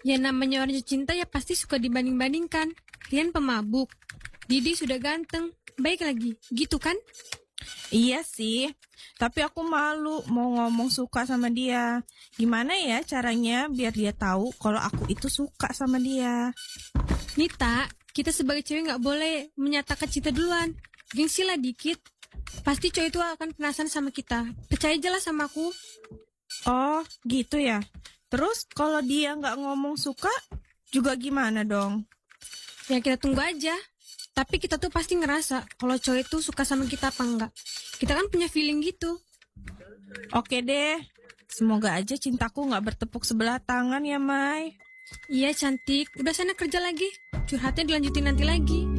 Ya namanya orang jatuh cinta ya pasti suka dibanding-bandingkan. Rian pemabuk, Didi sudah ganteng, baik lagi, gitu kan? Iya sih, tapi aku malu mau ngomong suka sama dia. Gimana ya caranya biar dia tahu kalau aku itu suka sama dia? Nita, kita sebagai cewek gak boleh menyatakan cinta duluan. Gengsi lah dikit. Pasti cowok itu akan penasaran sama kita. Percaya aja lah sama aku. Oh, gitu ya. Terus kalau dia nggak ngomong suka, juga gimana dong? Ya kita tunggu aja. Tapi kita tuh pasti ngerasa kalau cowok itu suka sama kita apa enggak. Kita kan punya feeling gitu. Oke deh, semoga aja cintaku nggak bertepuk sebelah tangan ya, Mai. Iya cantik, udah sana kerja lagi. Curhatnya dilanjutin nanti lagi.